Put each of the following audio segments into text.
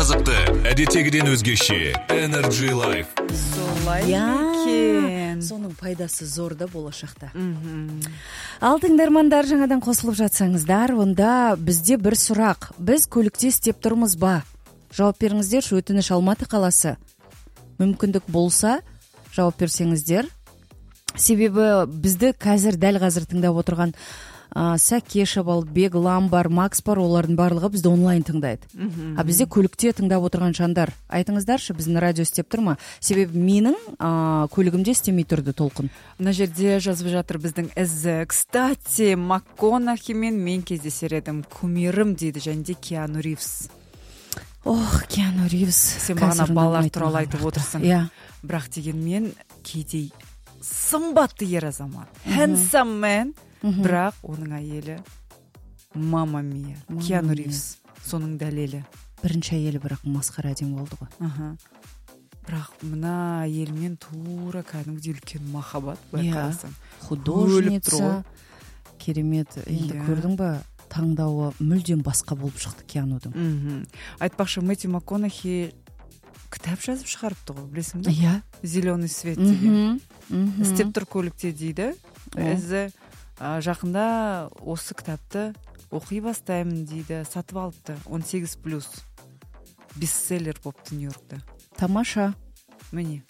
қызықты, әдеттегіден өзгеше. Energy Life. Солай екен. Соның пайдасы зор да болашақта. Ал тыңдармандар, жаңадан қосылып жатсаңыздар, онда бізде бір сұрақ. Біз көлікте істеп тұрмыз ба? Жауап беріңіздер, өтініш Алматы қаласы. Мүмкіндік болса, жауап берсеңіздер. Себебі бізді дәл қазір тыңдап отырған Сәке, Шабалбек, Ламбар, Макс бар, олардың барлығы бізді онлайн тыңдайды. А бізде көлікте тыңдап отырған жандар. Айтыңыздаршы, біздің радио істеп тұр ма? Себебі менің көлігімде істемей тұрды толқын. Мына жерде жазып жатыр біздің ізі. Кстати, МакКонахимен мен кездесер едім. Кумирім дейді, және де Киану Ривз. Ох, Киану Ривз. Сен бағана балалар туралы айтып отырсың. Иә. Бірақ дегенмен кейде сымбатты ер азамат. Handsome man. Бірақ оның әйелі Мама Мия, Киану Ривз. Соның дәлелі. Бірінші әйелі бірақ масқара әдем болды ғой. Бірақ мына әйелмен тура кәдімгідей үлкен махаббат байқаласың. Художница. Керемет. Енді көрдің ба? Таңдауы мүлдем басқа болып шықты Кианудың. Айтпақшы, Мэтью МакКонахи кітап жазып шығарыпты ғой, білесің бе? Иә. Зеленый свет деген. Істеп тұр көлікте дейді. Өзі жақында осы кітапты оқи бастаймын дейді. Сатып алыпты. 18+. Бестселлер болыпты Нью-Йоркта. Тамаша. Міне.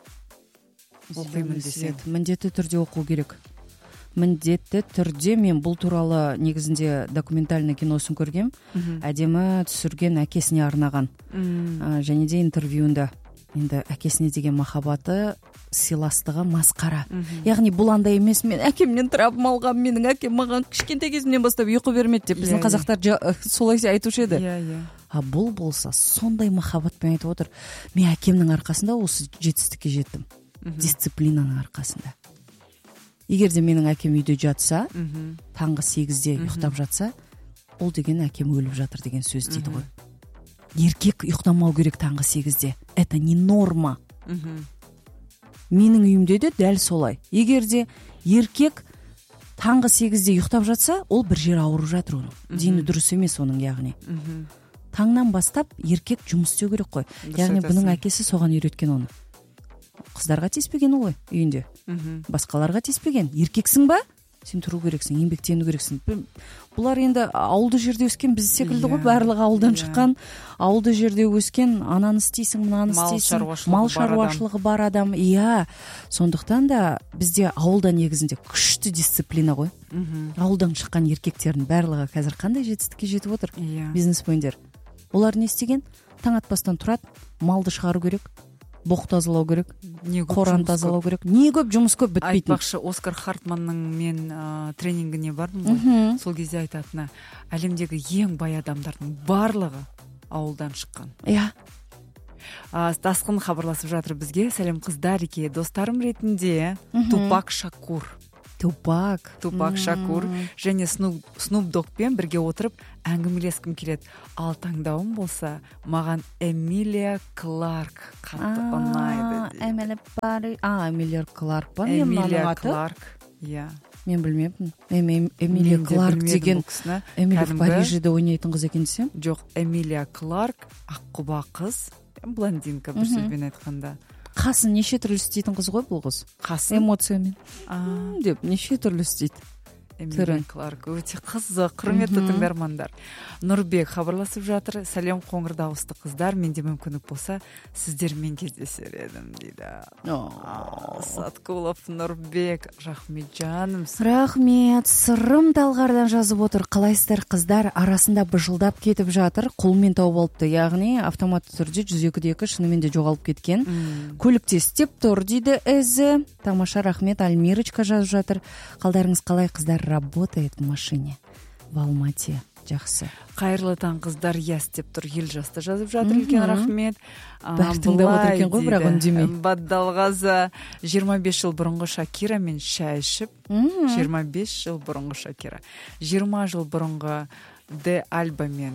Оқимын десең. Міндетті түрде оқу керек. Міндетті түрде. Мен бұл туралы негізінде документальный киносын көргем. Әдемі түсірген әкесіне арнаған. Және де интервьюында. Енді әкесіне деген махаббаты, сыйластығы масқара. Яғни бұл андай емес, мен әкемнен травма алғам, менің әкем маған кішкентай кезімнен бастап ұйқы бермеді деп біздің қазақтар солай айтушы еді. А бұл болса сондай махаббатпен айтып отыр. Мен әкемнің арқасында осы жетістікке жеттім. Дисциплинаның арқасында. Егер де менің әкем үйде жатса, таңғы 8-де ұйықтап жатса, ол деген әкем өліп жатыр деген сөз дейді ғой. Еркек ұйықтамау керек таңғы 8-де. Это не норма. Менің үйімде де дәл солай. Егер де еркек таңғы 8-де ұйықтап жатса, ол бір жер ауырып жатыр оның. Дені дұрыс емес оның, яғни. Таңнан бастап еркек жұмыс істеу керек қой. Яғни бұның әкесі соған үйреткен оны. Қыздарға тиіспеген ғой үйінде. Басқаларға тиіспеген. Еркексің ба? Сен тұру керексің, еңбектену керексің. Бұлар енді ауылды жерде өскен біз секілді ғой, барлығы ауылдан шыққан. Ауылды жерде өскен, ананы істейсің, мынаны істейсің. Мал шаруашылығы бар адам. Иә. Сондықтан да бізде ауылда негізінде күшті дисциплина ғой. Ауылдан шыққан еркектердің барлығы қазір қандай жетістікке жетіп отыр? Бизнесмендер. Олар не істеген? Таң атпастан тұрады, малды шығару керек. Боқ тазалау керек, қоран тазалау керек. Не көп жұмыс көп бітпейтін. Айтпақшы, Оскар Хартманның мен тренингіне бардым ғой. Сол кезде айтатыны, әлемдегі ең бай адамдардың барлығы ауылдан шыққан. Иә. Тасқын хабарласып жатыр бізге. Сәлем қыздар, достарым ретінде Тупак Шакур. Тупак Шакур және Снуп Догпен бірге отырып әңгімелескім келеді. Ал таңдауым болса, маған Эмилия Кларк қатты ұнайды. Эмилия Кларк па? Эмилия Кларк, иә. Мен білмеппін. Эмилия Кларк деген Эмилия Парижде ойнайтын қыз екен десем? Жоқ, Эмилия Кларк аққұба қыз, блондинка бір сөзбен айтқанда. Қасын неше түрлі істейтін қыз ғой бұл қыз. Қасын? Эмоциямен. Деп неше түрлі істейді. Эмилия Кларк өте қызық, құрметті тыңдармандар. Нұрбек хабарласып жатыр. Сәлем қоңыр дауысты қыздар, менде мүмкіндік болса сіздермен кездесер едім дейді. Саткулов Нұрбек, рахмет жаным. Рахмет. Сырым Талғардан жазып отыр. Қалайсыздар қыздар, арасында быжылдап кетіп жатыр. Қолмен тауып алыпты, яғни автоматты түрде 102-2 шынымен де жоғалып кеткен. Көлікте істеп тұр дейді ізі. Тамаша, рахмет. Альмирочка жазып жатыр. Қалдарыңыз қалай қыздар? Работает в машине в Алмате. Жақсы. Қайырлы таң қыздар, деп тұр. Ел жасты жазып жатыр. Үлкен рахмет. Бәрі тыңдап отыр екен ғой, бірақ оны демей. Баддалғаза 25 жыл бұрынғы Шакира мен шай ішіп. 25 жыл бұрынғы Шакира. 20 жыл бұрынғы Де Альба мен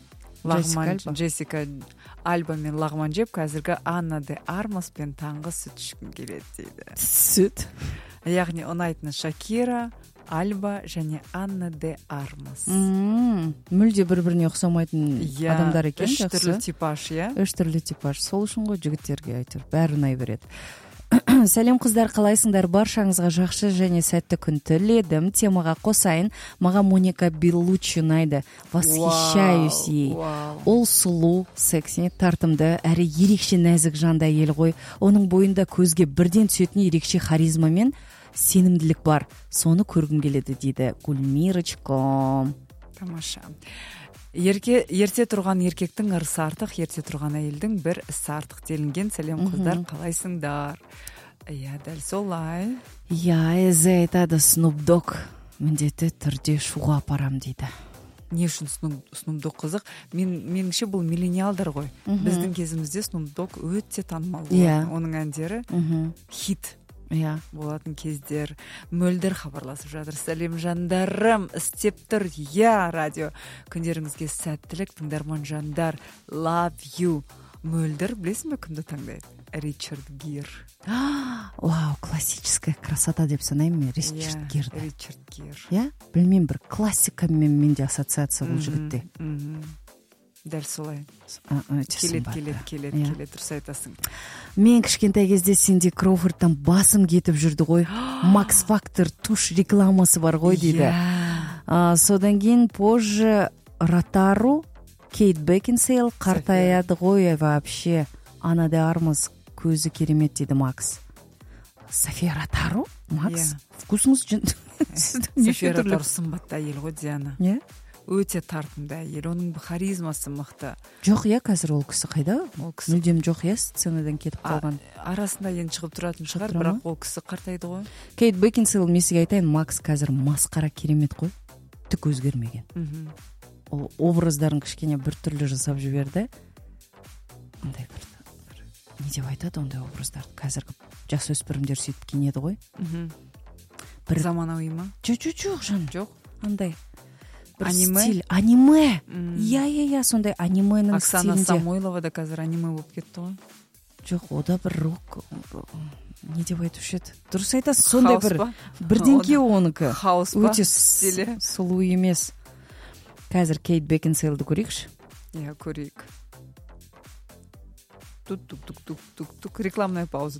Джессика Альба мен лағман жеп, қазіргі Анна де Армаспен таңғы сүт ішкім келеді дейді. Сүт? Яғни ұнайтыны Шакира, Альба және Анна де Армас. Мүлде бір-біріне ұқсамайтын адамдар екен. Үш түрлі типаж, Үш түрлі типаж. Сол үшін ғой жігіттерге әйтеуір бәрі ұнай береді. Сәлем қыздар, қалайсыңдар? Баршаңызға жақсы және сәтті күн тіледім. Темаға қосайын. Маған Моника Беллуччи ұнайды. Восхищаюсь ей. Ол сұлу, секси, тартымды, әрі ерекше нәзік жанды әйел ғой. Оның бойында көзге бірден түсетін ерекше харизма мен сенімділік бар. Соны көргім келеді дейді Гүлмирочка. Тамаша. Ерте тұрған еркектің ырысы артық, ерте тұрған әйелдің бір ісі артық делінген. Сәлем қыздар, қалайсыңдар? Дәл солай. Эзе айтады, Snoop Dogg міндетті түрде шуға апарам дейді. Не үшін Snoop Dogg қызық? Меніңше бұл миллениалдар ғой. Біздің кезімізде Snoop Dogg өте танымал болған. Оның әндері хит болатын кездер. Мөлдір хабарласып жатыр. Сәлем жандарым, істеп тұр, радио. Күндеріңізге сәттілік, тыңдарман жандар. Love you. Мөлдір, білесің бе кімді таңдайды? Ричард Гир. Вау, классическая красота деп санаймын мен Ричард Гирді. Ричард Гир. Білмеймін, бір классикамен менде ассоциация бұл жігітте. Дәл солай. Келет, дұрыс айтасың. Мен кішкентай кезде Синди Кроуфордтан басым кетіп жүрді ғой. Макс Фактор туш рекламасы бар ғой дейді. Содан кейін позже Ротару, Кейт Бекинсейл қартаяды ғой вообще. Ана де Армас көзі керемет дейді Макс. София Ротару? Макс? Вкусыңыз София Ротару сымбатты әйел ғой, Диана. Өте тартымды әйел, оның харизмасы мықты. Жоқ, қазір ол кісі қайда? Мүлдем жоқ, сценадан кетіп қалған. Арасында енді шығып тұратын шығар, бірақ ол кісі қартайды ғой. Кейт Бекинсейл, мен сізге айтайын, Макс қазір масқара керемет қой. Түк өзгермеген. Ол образдарын кішкене бір түрлі жасап жіберді. Ондай бір не деп айтады ондай образдарды? Қазіргі жасөспірімдер сөйтіп киінеді ғой. Заманауи ма? Жоқ, жаным. Жоқ. Андай. Аниме? Аниме. Сондай анименің стилінде. Оксана стилінде. Самойлова да қазір аниме болып кетті ғой. Жоқ, ода бір рок. Не деп айтушы еді? Дұрыс айтасың, сондай бірдеңке оныкі. Хаус па? Өте сұлу емес. Қазір Кейт Бекинсейлді көрейікші? Көрейік. Тук-тук-тук-тук-тук. Рекламная пауза.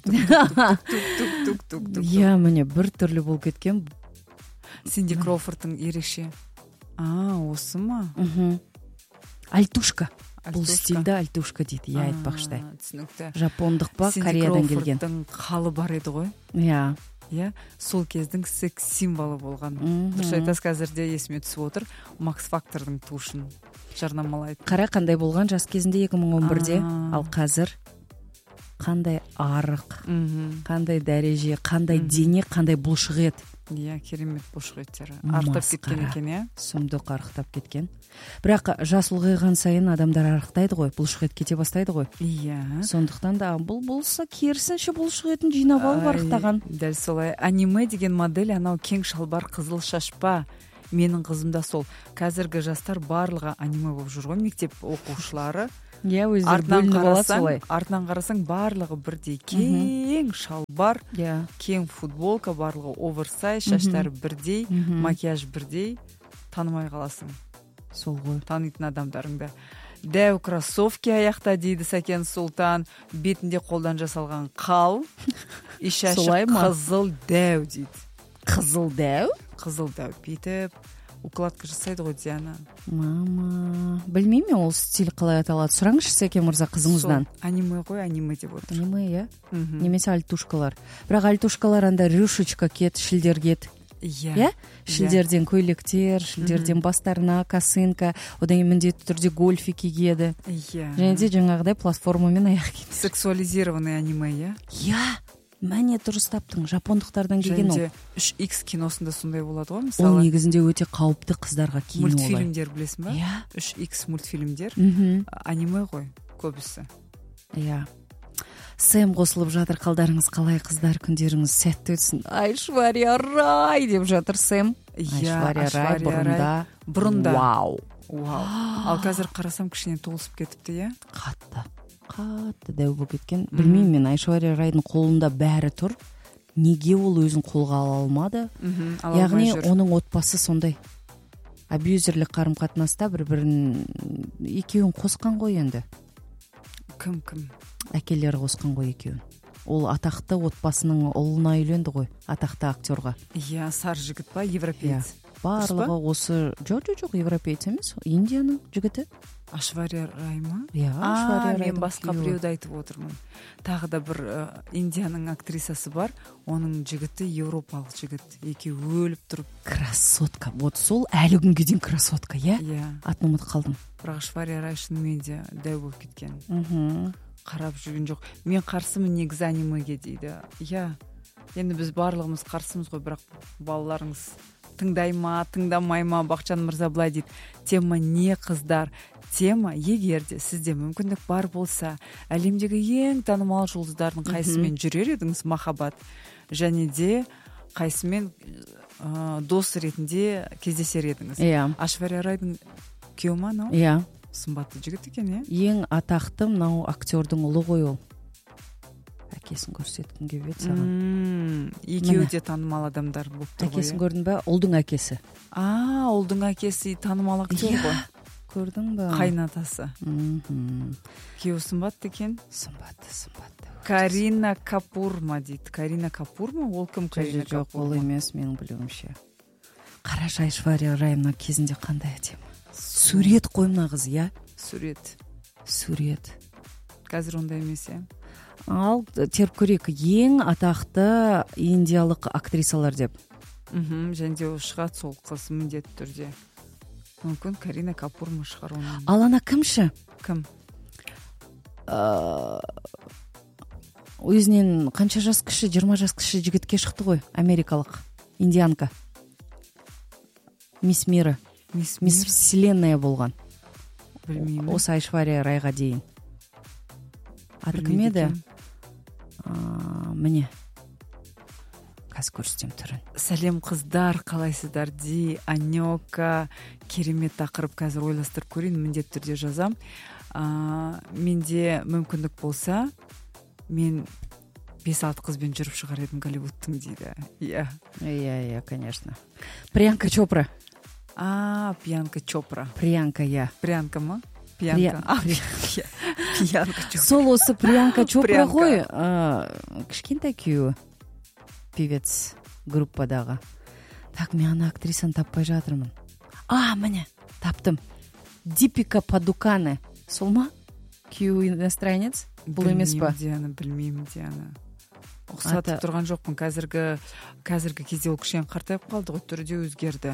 Міне бір түрлі болып кеткен. Синди Кроуфордтың ерекше. Осы ма? Альтушка. Бұл стильді альтушка дейді. Айтпақшыдай. Түсінікті. Жапондық па, Кореядан келген. Синди Кроуфордтың қалы бар еді ғой. Сол кездің секс символы болған. Дұрыс айтасыз, қазірде есіме түсіп отыр. Макс Фактордың тушын жарнамалайды. Қара қандай болған жас кезінде 2011-де, ал қазір қандай арық, қандай дәреже, қандай дене, қандай бұлшық ет. Керемет бұлшық еттері. Артып кеткен екен, сұмдық арықтап кеткен. Бірақ жас ұлғайған сайын адамдар арықтайды ғой, бұлшық ет кете бастайды ғой. Сондықтан да бұл болса керісінше бұлшық етін жинап алып арықтаған. Дәл солай. Аниме деген модель анау кең шалбар қызыл шашпа. Менің қызымда сол. Қазіргі жастар барлығы аниме болып жүр ғой, мектеп оқушылары. Артынан қарасаң барлығы бірдей кең шалбар, кең футболка, барлығы оверсайз, шаштары бірдей, макияж бірдей. Танымай қаласың. Сол ғой. Танитын адамдарыңды. Дәу кроссовки аяқта дейді Сәкен Сұлтан. Бетінде қолдан жасалған қал. Ишашы қызыл дәу дейді. Қызыл дәу? Қызыл дәу. Бетіп укладка жасайды ғой, Диана. Мама, білмеймін ол стиль қалай аталады. Сұраңызшы Сәкен мырза қызыңыздан. Аниме ғой, аниме деп отыр. Аниме, немесе альтушкалар. Бірақ альтушкалар анда рюшечка кет, шілдер кет. Шілдерден көйлектер, шілдерден бастарына косынка, одан кейін міндетті түрде гольфи кигеді. Және де жаңағыдай платформамен аяқ киеді. Сексуализированный аниме, Мәне дұрыс таптың, жапондықтардан келген ол. 3X киносында сондай болады ғой, мысалы. Ол негізінде өте қауіпті қыздарға киіну олай. Мультфильмдер білесің ба? 3X мультфильмдер. Аниме ғой, көбісі. Сэм қосылып жатыр, қалдарыңыз қалай қыздар, күндеріңіз сәтті өтсін. Айшвария Рай деп жатыр Сэм. Айшвария Рай бұрында. Вау. Ал қазір қарасам кішкене толысып кетіпті, Қатты дәу болып кеткен. Білмеймін мен, Айшвария Райдың қолында бәрі тұр. неге ол өзүн колго ала алмады, яғни оның отбасы сондай абьюзерлик карым катнаста бири бирин экөөүн коскон ғой енді. Ким Әкелері қосқан ғой екеуін. Ол атақты отбасының ұлына үйленді ғой, атақты актерға. Иә, сары жігіт па, европеец. Барлығы осы жоқ, европеец емес, Индияның жігіті. Ашвария Рай ма? Иә, Ашвария Рай. Мен басқа біреуді айтып отырмын. Тағы да бір Индияның актрисасы бар, оның жігіті европалық жігіт. Екеуі өліп тұрып. Красотка. Вот сол әлі күнге дейін красотка, иә? Иә. Атын ұмытып қалдым. Бірақ Ашвария Рай шынымен де дәу болып кеткен. Қарап жүрген жоқ. Мен қарсымын негізі анимеге дейді. Иә. Енді біз барлығымыз қарсымыз ғой, бірақ балаларыңыз тыңдай ма, тыңдамай ма? Бақытжан мырза былай дейді. Тема не, қыздар? Тема, егер де сізде мүмкіндік бар болса, әлемдегі ең танымал жұлдыздардың қайсымен жүрер едіңіз махаббат, және де қайсымен дос ретінде кездесер едіңіз? Иә. Ашвария Райдың күйеуі ма анау? Иә. Сымбатты жігіт екен, иә? Ең атақты мынау актердің ұлы ғой ол. Әкесін көрсеткім келіп еді саған. Екеуі де танымал адамдар болып тұр ғой. Әкесін көрдің бе? Ұлдың әкесі. Ұлдың әкесі танымал актер ғой. Көрдің бе? Қайнатасы. Күйеуі сымбатты екен. Сымбатты. Карина Капур ма дейді. Карина Капур ма? Ол кім Карина Капур? Жоқ, ол емес, менің білуімше. Қарашы Айшвария Рай мына кезінде қандай әдемі. Сурет қой мына қыз, иә? Сурет. Қазір ондай емес, иә? Ал теріп көрейік, ең атақты индиялық актрисалар деп. Және де шығады сол қыз міндетті түрде. Мүмкін Карина Капур ма шығар оның. Ал ана кімші? Кім? Өзінен қанша жас кіші, 20 жас кіші жігітке шықты ғой, америкалық, индианка. Мисс Мира. Мисс Вселенная болған. Білмеймін. Осы Айшвария Райға дейін. Аты кім еді? Міне. Қазір көрсетем түрін. Сәлем қыздар, қалайсыздар? Ди, Анёка, керемет тақырып, қазір ойластырып көрейін, міндетті түрде жазам. Менде мүмкіндік болса, мен 5-6 қызбен жүріп шығар едім Голливудтың дейді. Иә, конечно. Приянка Чопра. Приянка Чопра. Приянка, иә. Приянка ма? Приянка Чопра. Сол осы Приянка Чопра ғой, кішкентай күйеуі, певец группадағы. Так, мен ана актрисаны таппай жатырмын. Міне, таптым. Дипика Падукане. Сол ма? Күйеуі иностранец? Бұл емес па? Білмеймін, Диана. Ұқсатып тұрған жоқпын. Қазіргі кезде ол кішкене қартайып қалды ғой, түрі де өзгерді.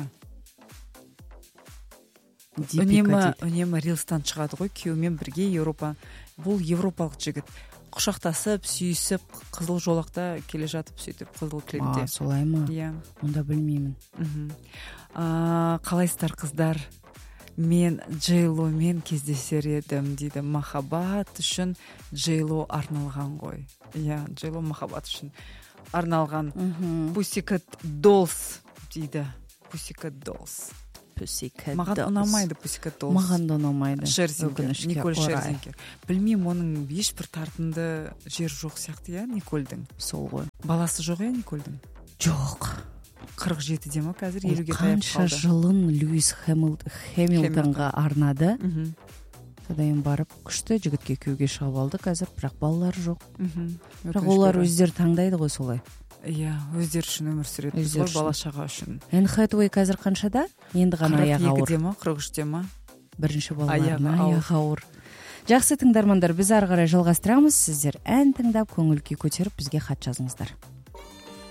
Үнемі рилстан шығады ғой, күйеуімен бірге бұл европалық жігіт. Құшақтасып, сүйісіп, қызыл жолақта келе жатып сөйтіп, қызыл кілемде. Солай ма? Иә. Онда білмеймін. Қалайсыздар қыздар? Мен Джейломен кездесер едім дейді. Махаббат үшін Джейло арналған ғой. Иә, Джейло махаббат үшін арналған. Pussycat Dolls дейді. Pussycat Dolls. Маған ұнамайды Pussycat Dolls. Маған да ұнамайды. Николь Шерзингер. Білмеймін, оның ешбір тартымды жер жоқ сияқты, иә, Никольдің. Сол ғой. Баласы жоқ, иә, Никольдің? Жоқ. 47-де ма қазір, 50-ге таяп қалды. Қанша жылын Льюис Хэмилтонға арнады. Содан барып күшті жігітке күйеуге шығып алды қазір, бірақ балалары жоқ. Бірақ олар өздері таңдайды ғой солай. Иә, өздері үшін өмір сүреді. Сол бала шаға үшін. Энн Хэтэуэй қазір қаншада? Енді ғана аяғы ауыр. 42-де ма, 43-де ма? Бірінші балаларына аяғы ауыр. Жақсы тыңдармандар, біз ары қарай жалғастырамыз. Сіздер ән тыңдап, көңіл күй көтеріп бізге хат жазыңыздар.